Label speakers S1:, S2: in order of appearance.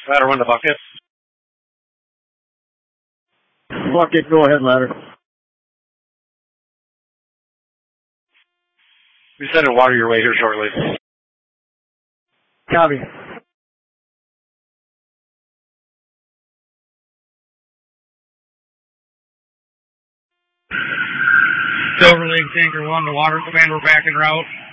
S1: Ladder 1 to bucket.
S2: Bucket, go ahead, ladder.
S1: We sending water your way here shortly.
S2: Copy.
S3: Silver Lake Tanker 1 to water command, we're back en route.